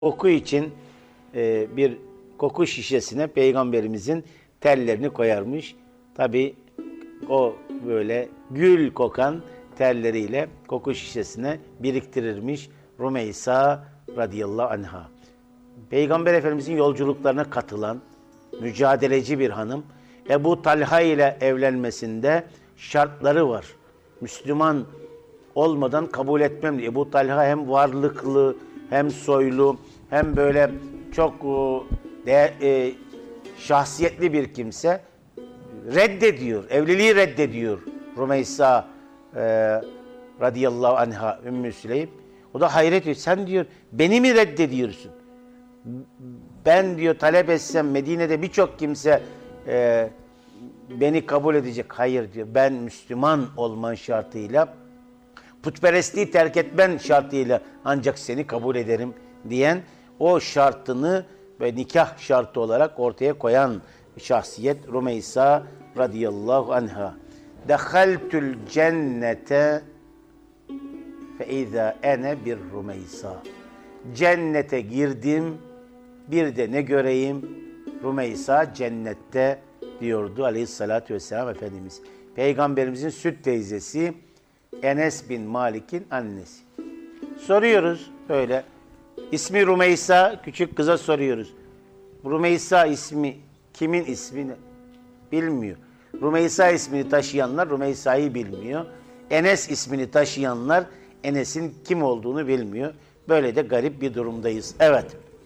Koku için bir koku şişesine Peygamberimizin terlerini koyarmış. Tabi o böyle gül kokan terleriyle koku şişesine biriktirirmiş Rümeysa radıyallahu anha. Peygamber Efendimizin yolculuklarına katılan mücadeleci bir hanım. Ebu Talha ile evlenmesinde şartları var. Müslüman olmadan kabul etmem diye. Ebu Talha hem varlıklı, hem soylu, hem böyle çok şahsiyetli bir kimse. Reddediyor, evliliği reddediyor Rümeysa radıyallahu anha, Ümmü Süleym. O da hayret ediyor. Sen diyor, beni mi reddediyorsun? Ben diyor talep etsem Medine'de birçok kimse beni kabul edecek. Hayır diyor, ben Müslüman olman şartıyla, putperestliği terk etmen şartıyla ancak seni kabul ederim diyen, o şartını ve nikah şartı olarak ortaya koyan şahsiyet Rümeysa radıyallahu anha. Dehaltül cennete fe izâ ene bir Rümeysa. Cennete girdim, bir de ne göreyim? Rümeysa cennette diyordu aleyhissalatü vesselam Efendimiz. Peygamberimizin süt teyzesi Enes bin Malik'in annesi. Soruyoruz böyle. İsmi Rümeysa, küçük kıza soruyoruz. Rümeysa ismi kimin ismini bilmiyor. Rümeysa ismini taşıyanlar Rümeysa'yı bilmiyor. Enes ismini taşıyanlar Enes'in kim olduğunu bilmiyor. Böyle de garip bir durumdayız. Evet.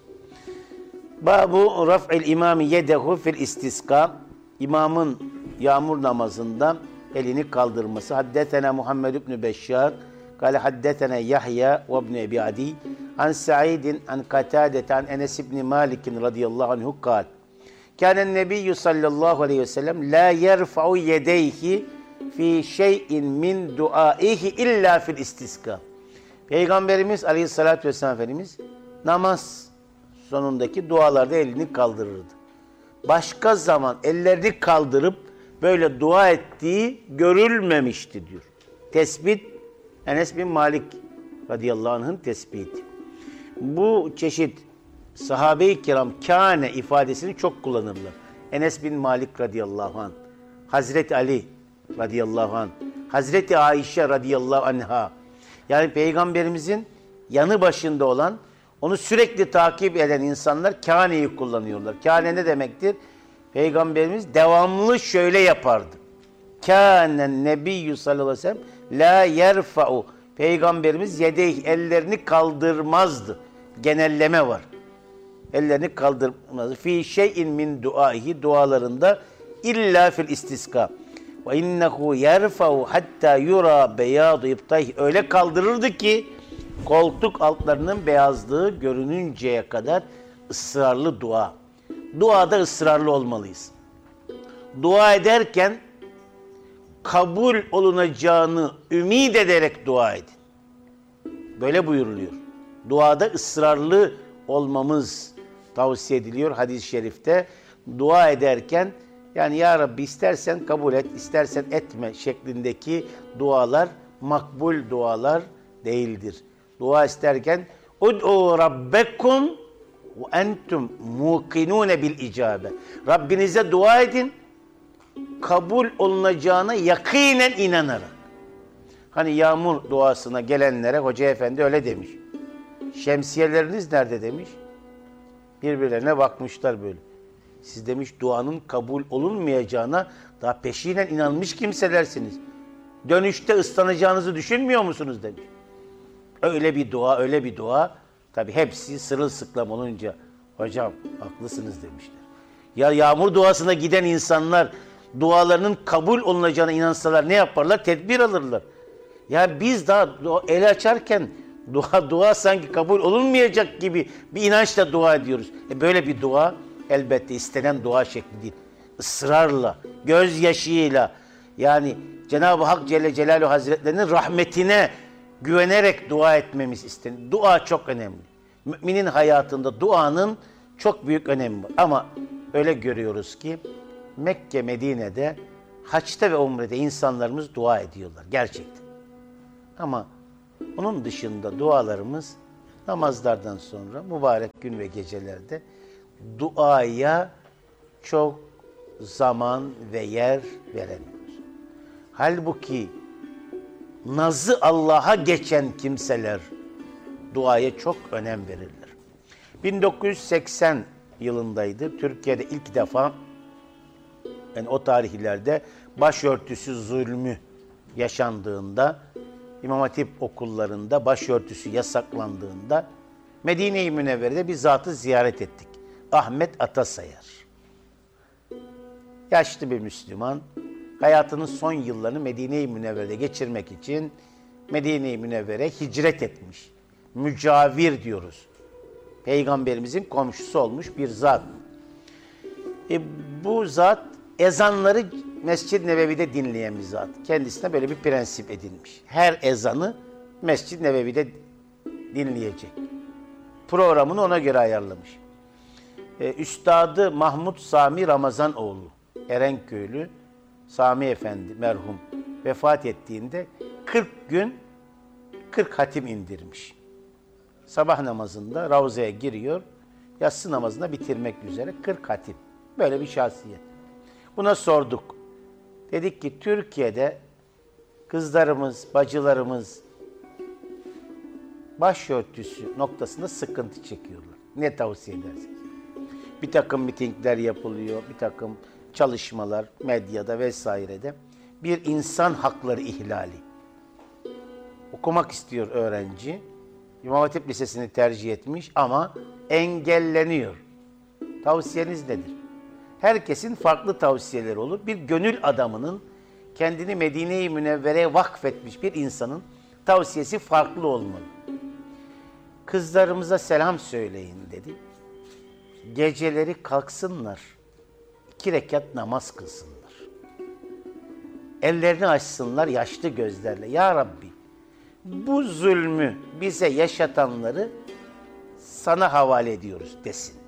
Babu raf'il imami yedehu fil istiska. İmamın yağmur namazında elini kaldırması. Haddetena Muhammed ibn Beşşar. Kale haddetena Yahya ve ibn Ebi Adi. An Sa'idin an Katadete an Enes ibn Malik'in radıyallahu anhu kal. Kânen nebiyyü sallallahu aleyhi ve sellem la yerfa'u yedeyhi fi şeyin min duaihi illa fil istiska. Peygamberimiz aleyhissalatü vesselam Efendimiz namaz sonundaki dualarda elini kaldırırdı. Başka zaman ellerini kaldırıp böyle dua ettiği görülmemişti diyor. Tespit Enes bin Malik radıyallahu anh'ın tespiti. Bu çeşit sahabe-i kiram kâne ifadesini çok kullanırlar. Enes bin Malik radıyallahu anh, Hazreti Ali radıyallahu anh, Hazreti Ayşe radıyallahu anha. Yani Peygamberimizin yanı başında olan, onu sürekli takip eden insanlar kâneyi kullanıyorlar. Kâne ne demektir? Peygamberimiz devamlı şöyle yapardı. Kânen nebiyyü sallallahu aleyhi ve sellem la yerfa'u. Peygamberimiz yedeyh, ellerini kaldırmazdı. Genelleme var. Ellerini kaldırmazdı. Fi şeyin min duaihi, dualarında illa fil istiska. Ve innehu yerfa'u hatta yura beyadu ibtayh. Öyle kaldırırdı ki koltuk altlarının beyazlığı görününceye kadar ısrarlı dua. Duada ısrarlı olmalıyız. Dua ederken kabul olunacağını ümit ederek dua edin. Böyle buyuruluyor. Duada ısrarlı olmamız tavsiye ediliyor hadis-i şerifte. Dua ederken yani ya Rabbi istersen kabul et, istersen etme şeklindeki dualar makbul dualar değildir. Dua isterken ud'u rabbekum ve entum muqinune bil icabe. Rabbinize dua edin, kabul olunacağına yakinen inanarak. Hani yağmur duasına gelenlere Hoca Efendi öyle demiş. Şemsiyeleriniz nerede demiş. Birbirlerine bakmışlar böyle. Siz demiş duanın kabul olunmayacağına daha peşinen inanmış kimselersiniz. Dönüşte ıslanacağınızı düşünmüyor musunuz demiş. Öyle bir dua, öyle bir dua. Tabi hepsi sırılsıklam olunca hocam haklısınız demişler. Ya yağmur duasına giden insanlar dualarının kabul olunacağına inansalar ne yaparlar? Tedbir alırlar. Ya biz daha el açarken dua sanki kabul olunmayacak gibi bir inançla dua ediyoruz. Böyle bir dua elbette istenen dua şekli değil. Israrla, gözyaşıyla, yani Cenab-ı Hak Celle Celaluhu Hazretlerinin rahmetine güvenerek dua etmemiz istenir. Dua çok önemli. Müminin hayatında duanın çok büyük önemi var. Ama öyle görüyoruz ki Mekke, Medine'de, haçta ve umrede insanlarımız dua ediyorlar gerçekten. Ama onun dışında dualarımız namazlardan sonra mübarek gün ve gecelerde duaya çok zaman ve yer veremiyoruz. Halbuki nazı Allah'a geçen kimseler duaya çok önem verirler. 1980 yılındaydı. Türkiye'de ilk defa, yani o tarihlerde başörtüsü zulmü yaşandığında, İmam Hatip okullarında başörtüsü yasaklandığında Medine-i Münevvere'de bir zatı ziyaret ettik. Ahmet Atasayar. Yaşlı bir Müslüman, hayatının son yıllarını Medine-i Münevvere'de geçirmek için Medine-i Münevvere'ye hicret etmiş. Mücavir diyoruz. Peygamberimizin komşusu olmuş bir zat. Bu zat ezanları Mescid-i Nebevi'de dinleyen bir zat. Kendisine böyle bir prensip edinmiş. Her ezanı Mescid-i Nebevi'de dinleyecek. Programını ona göre ayarlamış. Üstadı Mahmud Sami Ramazanoğlu, Erenköylü Sami Efendi merhum vefat ettiğinde 40 gün 40 hatim indirmiş. Sabah namazında Ravza'ya giriyor, yatsı namazında bitirmek üzere 40 hatim. Böyle bir şahsiyet. Buna sorduk. Dedik ki Türkiye'de kızlarımız, bacılarımız başörtüsü noktasında sıkıntı çekiyorlar. Ne tavsiye edersiniz? Bir takım mitingler yapılıyor, bir takım çalışmalar medyada vesairede. Bir insan hakları ihlali. Okumak istiyor öğrenci. İmam Hatip Lisesi'ni tercih etmiş ama engelleniyor. Tavsiyeniz nedir? Herkesin farklı tavsiyeleri olur. Bir gönül adamının, kendini Medine-i Münevvere'ye vakfetmiş bir insanın tavsiyesi farklı olmalı. Kızlarımıza selam söyleyin dedi. Geceleri kalksınlar, 2 rekat namaz kılsınlar. Ellerini açsınlar yaşlı gözlerle. Ya Rabbi, bu zulmü bize yaşatanları sana havale ediyoruz desinler.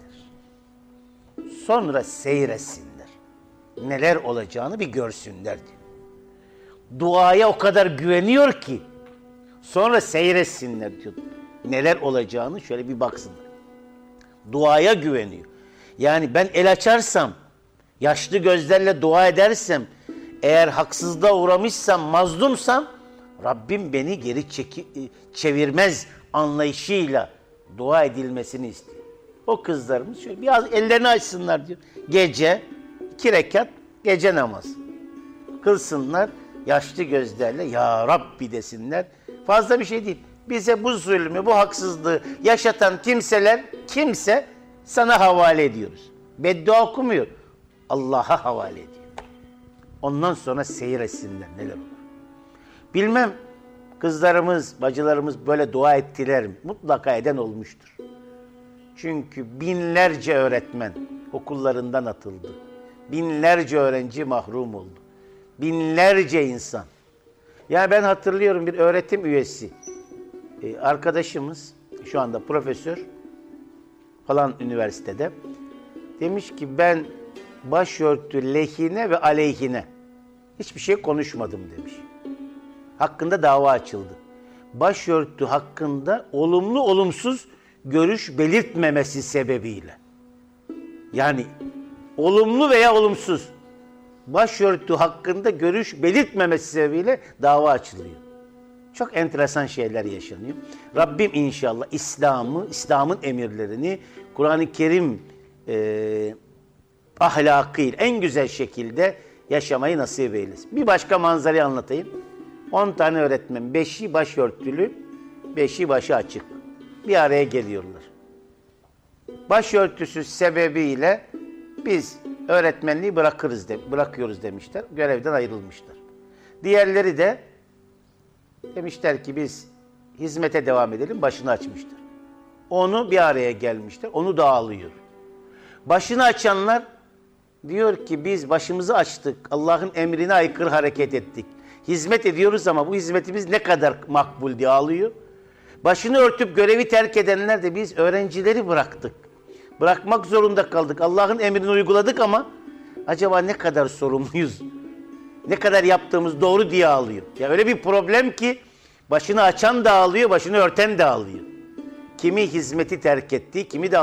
Sonra seyretsinler. Neler olacağını bir görsünler diyor. Duaya o kadar güveniyor ki sonra seyretsinler diyor. Neler olacağını şöyle bir baksınlar. Duaya güveniyor. Yani ben el açarsam, yaşlı gözlerle dua edersem, eğer haksızlığa uğramışsam, mazlumsam, Rabbim beni geri çevirmez anlayışıyla dua edilmesini istiyor. O kızlarımız şöyle biraz ellerini açsınlar diyor. Gece 2 rekat gece namazı kılsınlar, yaşlı gözlerle ya Rabbi desinler. Fazla bir şey değil. Bize bu zulmü, bu haksızlığı yaşatan kimse sana havale ediyoruz. Beddua okumuyor. Allah'a havale ediyor. Ondan sonra seyretsinler neler olur. Bilmem kızlarımız, bacılarımız böyle dua ettiler mi? Mutlaka eden olmuştur. Çünkü binlerce öğretmen okullarından atıldı. Binlerce öğrenci mahrum oldu. Binlerce insan. Ya ben hatırlıyorum bir öğretim üyesi. Arkadaşımız şu anda profesör falan üniversitede. Demiş ki ben başörtü lehine ve aleyhine hiçbir şey konuşmadım demiş. Hakkında dava açıldı. Başörtü hakkında olumlu olumsuz görüş belirtmemesi sebebiyle. Yani olumlu veya olumsuz başörtü hakkında görüş belirtmemesi sebebiyle dava açılıyor. Çok enteresan şeyler yaşanıyor. Rabbim inşallah İslam'ın emirlerini Kur'an-ı Kerim ahlakıyla en güzel şekilde yaşamayı nasip eylesin. Bir başka manzarayı anlatayım. 10 tane öğretmen, 5'i başörtülü, 5'i başı açık. Bir araya geliyorlar. Başörtüsü sebebiyle biz öğretmenliği bırakıyoruz demişler. Görevden ayrılmışlar. Diğerleri de demişler ki biz hizmete devam edelim, başını açmışlar. Onu bir araya gelmişler, onu dağılıyor. Başını açanlar diyor ki biz başımızı açtık, Allah'ın emrine aykırı hareket ettik. Hizmet ediyoruz ama bu hizmetimiz ne kadar makbul diye ağlıyor. Başını örtüp görevi terk edenler de biz öğrencileri bıraktık. Bırakmak zorunda kaldık. Allah'ın emrini uyguladık ama acaba ne kadar sorumluyuz? Ne kadar yaptığımız doğru diye ağlıyor. Ya öyle bir problem ki başını açan da ağlıyor, başını örten de ağlıyor. kimi hizmeti terk etti, kimi de